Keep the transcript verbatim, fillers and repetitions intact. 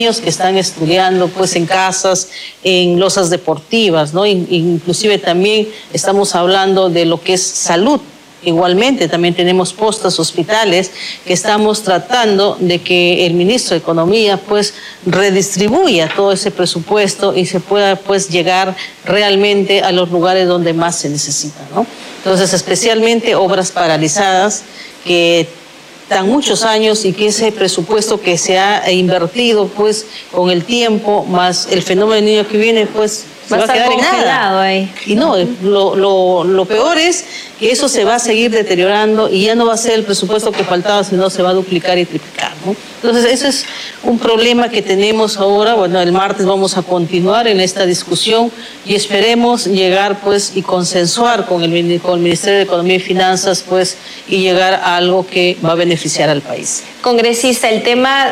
que están estudiando pues en casas, en losas deportivas, ¿no? Inclusive también estamos hablando de lo que es salud. Igualmente también tenemos postas, hospitales, que estamos tratando de que el ministro de Economía pues redistribuya todo ese presupuesto y se pueda pues llegar realmente a los lugares donde más se necesita, ¿no? Entonces, especialmente obras paralizadas que tan muchos años y que ese presupuesto que se ha invertido pues con el tiempo más el fenómeno del niño que viene pues se va, va a quedar en nada. Ahí. Y no, lo, lo, lo peor es que eso se va a seguir deteriorando y ya no va a ser el presupuesto que faltaba, sino se va a duplicar y triplicar, ¿no? Entonces, ese es un problema que tenemos ahora. Bueno, el martes vamos a continuar en esta discusión y esperemos llegar pues y consensuar con el, con el Ministerio de Economía y Finanzas pues y llegar a algo que va a beneficiar al país. Congresista, el tema